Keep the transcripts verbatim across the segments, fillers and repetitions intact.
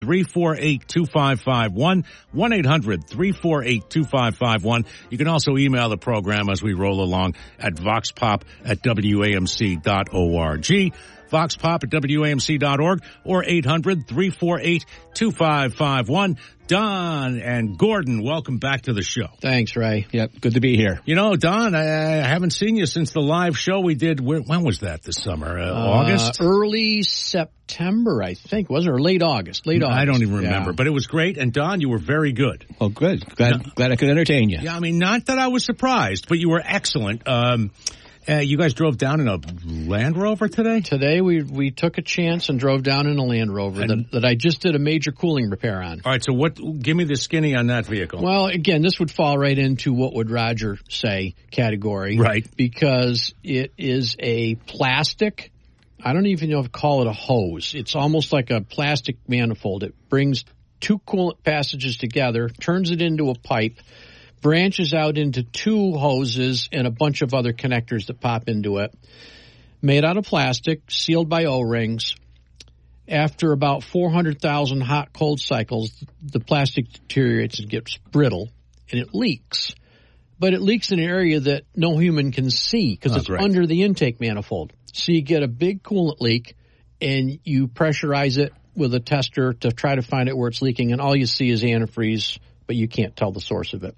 three four eight, two five five one, one eight hundred, three four eight, two five five one. You can also email the program as we roll along at voxpop at W A M C dot org. voxpop at W A M C dot org or eight hundred, three four eight, two five five one. Don and Gordon, welcome back to the show. Thanks, Ray. Yep, good to be here. You know, Don, I, I haven't seen you since the live show we did. Where, when was that this summer? Uh, uh, August? Early September, I think. Was it? Or late August? Late August. I don't even remember. Yeah. But it was great. And, Don, you were very good. Oh, good. Glad, no. glad I could entertain you. Yeah, I mean, not that I was surprised, but you were excellent. Um, uh, you guys drove down in a Land Rover today? Today we we took a chance and drove down in a Land Rover that, that I just did a major cooling repair on. All right, so what? Give me the skinny on that vehicle. Well, again, this would fall right into what would Roger say category. Right. Because it is a plastic, I don't even know if to call it a hose. It's almost like a plastic manifold. It brings two coolant passages together, turns it into a pipe, branches out into two hoses and a bunch of other connectors that pop into it. Made out of plastic, sealed by O-rings. After about four hundred thousand hot cold cycles, the plastic deteriorates and gets brittle, and it leaks. But it leaks in an area that no human can see because oh, it's great. under the intake manifold. So you get a big coolant leak, and you pressurize it with a tester to try to find out where it's leaking, and all you see is antifreeze, but you can't tell the source of it.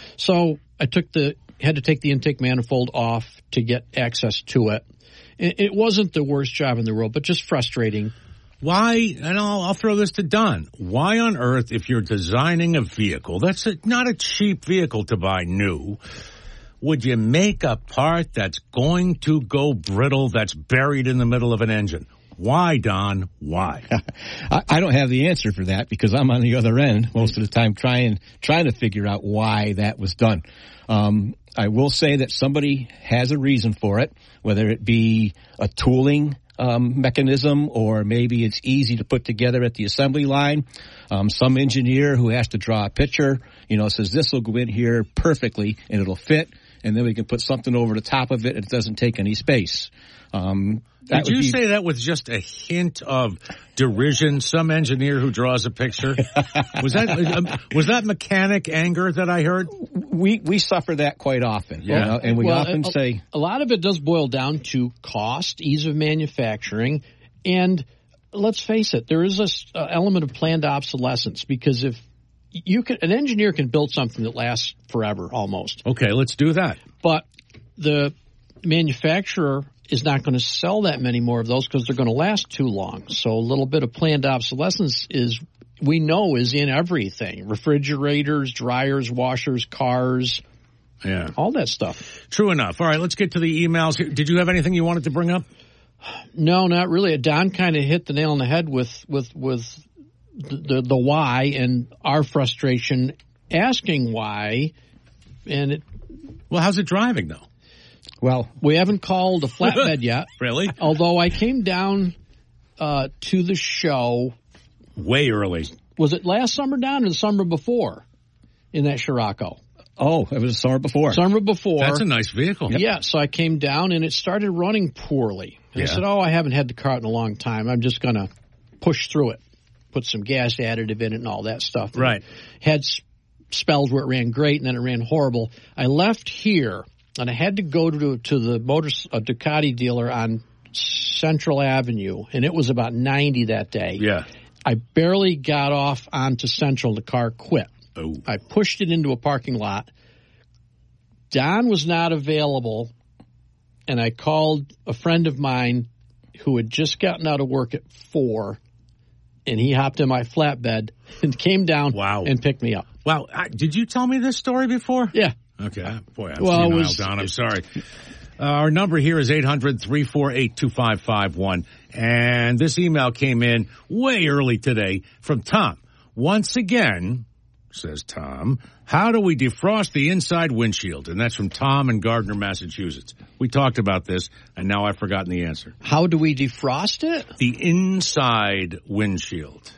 So I took the had to take the intake manifold off to get access to it. It wasn't the worst job in the world, but just frustrating. Why, and I'll, I'll throw this to Don, why on earth, if you're designing a vehicle, that's a, not a cheap vehicle to buy new, would you make a part that's going to go brittle, that's buried in the middle of an engine? Why, Don? Why? I, I don't have the answer for that because I'm on the other end most of the time trying trying to figure out why that was done. Um, I will say that somebody has a reason for it, whether it be a tooling um, mechanism or maybe it's easy to put together at the assembly line. Um, some engineer who has to draw a picture, you know, says this will go in here perfectly and it'll fit, and then we can put something over the top of it and it doesn't take any space. Um, Did you be... say that with just a hint of derision? Some engineer who draws a picture? Was that um, was that mechanic anger that I heard? We we suffer that quite often. Yeah, you know, and we well, often a, say a lot of it does boil down to cost, ease of manufacturing, and let's face it, there is this uh, element of planned obsolescence because if you can, an engineer can build something that lasts forever almost. Okay, let's do that. But the manufacturer is not going to sell that many more of those because they're going to last too long. So a little bit of planned obsolescence is, we know, is in everything. Refrigerators, dryers, washers, cars, yeah, all that stuff. True enough. All right, let's get to the emails. Did you have anything you wanted to bring up? No, not really. Don kind of hit the nail on the head with, with, with the, the why and our frustration asking why. And it, well, how's it driving, though? Well, we haven't called a flatbed yet. Really? Although I came down uh, to the show. Way early. Was it last summer, Don, or the summer before in that Scirocco? Oh, it was the summer before. Summer before. That's a nice vehicle. Yep. Yeah, so I came down and it started running poorly. And yeah. I said, oh, I haven't had the car in a long time. I'm just going to push through it, put some gas additive in it and all that stuff. Right. Had spells where it ran great and then it ran horrible. I left here. And I had to go to to the motor uh, Ducati dealer on Central Avenue, and it was about ninety that day. Yeah. I barely got off onto Central, the car quit. Oh. I pushed it into a parking lot. Don was not available, and I called a friend of mine who had just gotten out of work at four, and he hopped in my flatbed and came down wow. and picked me up. Wow. I, did you tell me this story before? Yeah. Okay. Boy, I'm well, senile, was, Don. I'm sorry. Uh, our number here is eight hundred, three four eight, two five five one. And this email came in way early today from Tom. Once again, says Tom, how do we defrost the inside windshield? And that's from Tom in Gardner, Massachusetts. We talked about this, and now I've forgotten the answer. How do we defrost it? The inside windshield.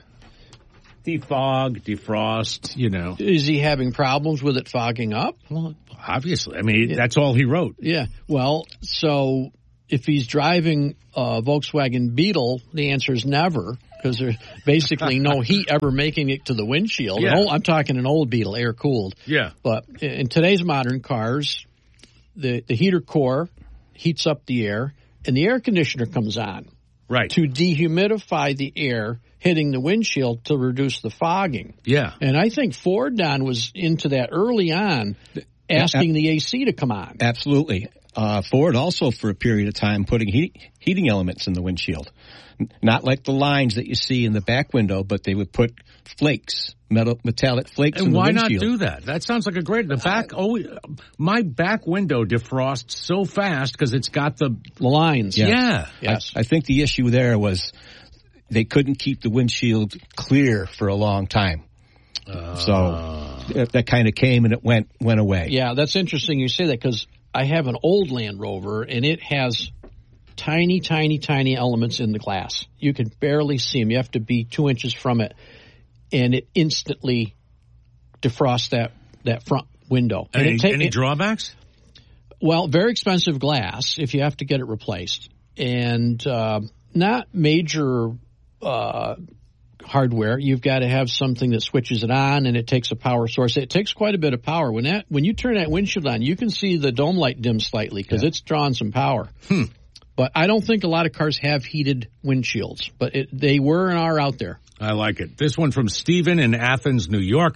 Defog, defrost, you know. Is he having problems with it fogging up? Well, obviously. I mean, yeah. That's all he wrote. Yeah. Well, so if he's driving a Volkswagen Beetle, the answer is never. because there's basically no heat ever making it to the windshield. Yeah. Old, I'm talking an old Beetle, air-cooled. Yeah. But in today's modern cars, the, the heater core heats up the air, and the air conditioner comes on. Right. To dehumidify the air hitting the windshield to reduce the fogging. Yeah. And I think Ford, Don, was into that early on, asking the A C to come on. Absolutely. Uh, Ford also, for a period of time, putting heat, heating elements in the windshield. Not like the lines that you see in the back window, but they would put flakes, metal, metallic flakes And in the why windshield. not do that? That sounds like a great. The back, oh, my back window defrosts so fast because it's got the The lines. Yeah. yeah. Yes. I, I think the issue there was they couldn't keep the windshield clear for a long time. Uh, so that, that kind of came and it went went away. Yeah, that's interesting you say that because I have an old Land Rover, and it has tiny, tiny, tiny elements in the glass. You can barely see them. You have to be two inches from it, and it instantly defrosts that, that front window. And Any, it ta- any it- drawbacks? Well, very expensive glass if you have to get it replaced, and uh, not major uh, hardware. You've got to have something that switches it on, and it takes a power source. It takes quite a bit of power. When that when you turn that windshield on, you can see the dome light dim slightly because Yeah. it's drawing some power. Hmm. But I don't think a lot of cars have heated windshields, but it, they were and are out there. I like it. This one from Stephen in Athens, New York.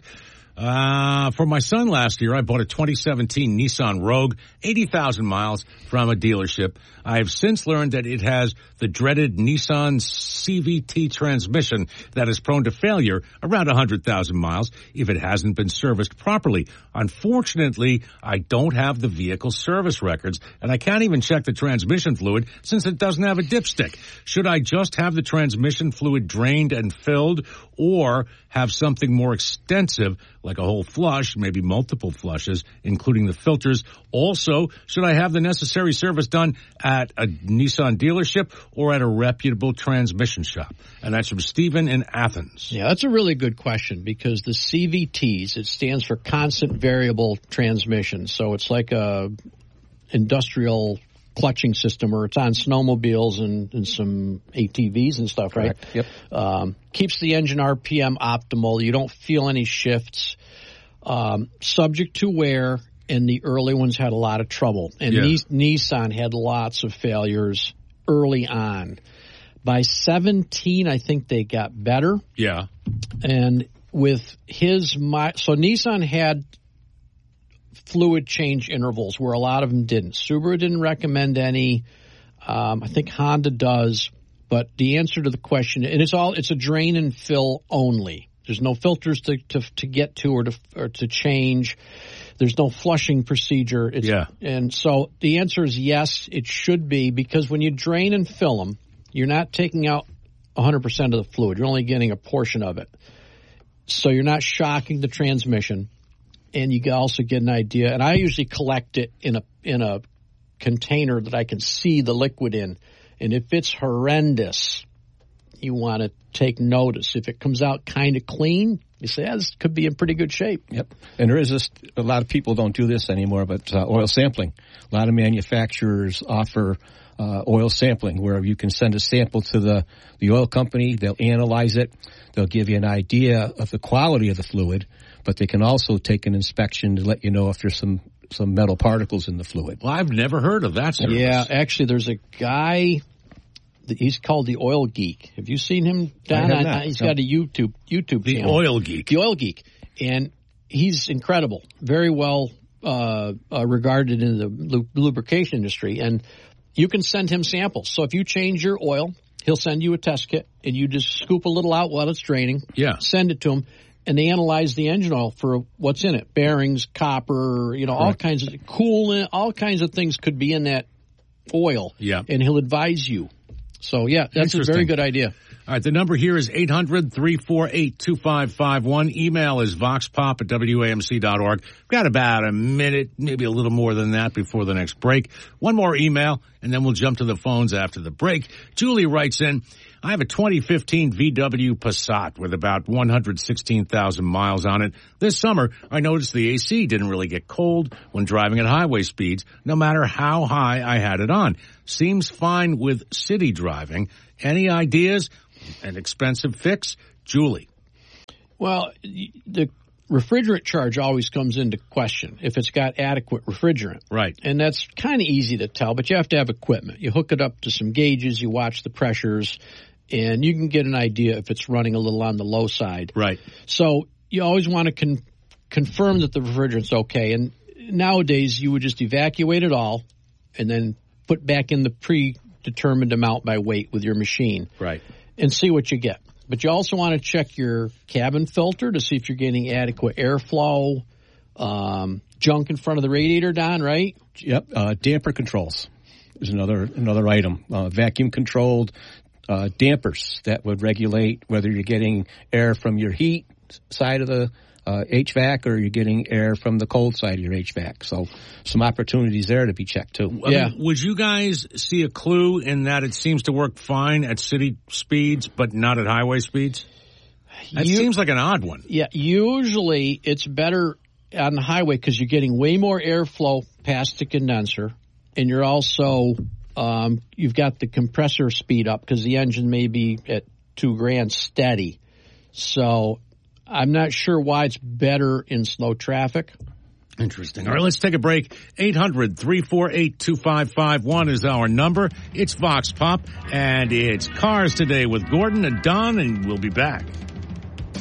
Uh, for my son last year, I bought a twenty seventeen Nissan Rogue, eighty thousand miles from a dealership. I have since learned that it has the dreaded Nissan C V T transmission that is prone to failure around one hundred thousand miles if it hasn't been serviced properly. Unfortunately, I don't have the vehicle service records, and I can't even check the transmission fluid since it doesn't have a dipstick. Should I just have the transmission fluid drained and filled, or have something more extensive like a whole flush, maybe multiple flushes, including the filters? Also, should I have the necessary service done at a Nissan dealership or at a reputable transmission shop? And that's from Stephen in Athens. Yeah, that's a really good question because the C V Ts, it stands for constant variable transmission. So it's like a industrial clutching system, or it's on snowmobiles and, and some A T Vs and stuff, right? Correct. Yep. Um, keeps the engine R P M optimal. You don't feel any shifts. Um, subject to wear, and the early ones had a lot of trouble. And Yeah. Nis- Nissan had lots of failures early on. By seventeen, I think they got better. Yeah. And with his, my, so Nissan had fluid change intervals where a lot of them didn't. Subaru didn't recommend any. Um, I think Honda does. But the answer to the question, and it's all, it's a drain and fill only. There's no filters to, to, to get to or to, or to change. There's no flushing procedure. It's, Yeah. And so the answer is yes, it should be, because when you drain and fill them, you're not taking out one hundred percent of the fluid. You're only getting a portion of it. So you're not shocking the transmission, and you can also get an idea. And I usually collect it in a in a container that I can see the liquid in. And if it's horrendous, you want to take notice. If it comes out kind of clean, you say, yeah, this could be in pretty good shape. Yep. And there is this, a lot of people don't do this anymore, but uh, oil sampling. A lot of manufacturers offer uh, oil sampling where you can send a sample to the, the oil company. They'll analyze it. They'll give you an idea of the quality of the fluid, but they can also take an inspection to let you know if there's some, some metal particles in the fluid. Well, I've never heard of that service. Yeah, actually, there's a guy. He's called the Oil Geek. Have you seen him, Don? I have not. He's No. got a YouTube YouTube The channel. Oil Geek. The Oil Geek, and he's incredible. Very well uh, uh, regarded in the lu- lubrication industry, and you can send him samples. So if you change your oil, he'll send you a test kit, and you just scoop a little out while it's draining. Yeah. Send it to him, and they analyze the engine oil for what's in it: bearings, copper, you know, all kinds of coolant, all kinds of things could be in that oil. Yeah. And he'll advise you. So, yeah, that's a very Interesting. good idea. All right, the number here is eight hundred, three four eight, two five five one. Email is voxpop at W A M C dot org. We've got about a minute, maybe a little more than that before the next break. One more email, and then we'll jump to the phones after the break. Julie writes in, I have a twenty fifteen V W Passat with about one hundred sixteen thousand miles on it. This summer, I noticed the A C didn't really get cold when driving at highway speeds, no matter how high I had it on. Seems fine with city driving. Any ideas? An expensive fix? Julie. Well, the refrigerant charge always comes into question if it's got adequate refrigerant. Right. And that's kind of easy to tell, but you have to have equipment. You hook it up to some gauges, you watch the pressures, and you can get an idea if it's running a little on the low side. Right. So you always want to con- confirm that the refrigerant's okay. And nowadays, you would just evacuate it all and then put back in the predetermined amount by weight with your machine. Right. And see what you get. But you also want to check your cabin filter to see if you're getting adequate airflow, um, junk in front of the radiator, Don, right? Yep. Uh, damper controls is another another item. Uh, vacuum controlled uh, dampers that would regulate whether you're getting air from your heat side of the uh, H V A C or you're getting air from the cold side of your H V A C. So some opportunities there to be checked too. I Yeah. mean, would you guys see a clue in that it seems to work fine at city speeds but not at highway speeds? That You- seems like an odd one. Yeah, usually it's better on the highway because you're getting way more airflow past the condenser, and you're also um, you've got the compressor speed up because the engine may be at two grand steady. So I'm not sure why it's better in slow traffic. Interesting. All right, let's take a break. eight hundred, three four eight, two five five one is our number. It's Vox Pop, and it's Cars Today with Gordon and Don, and we'll be back.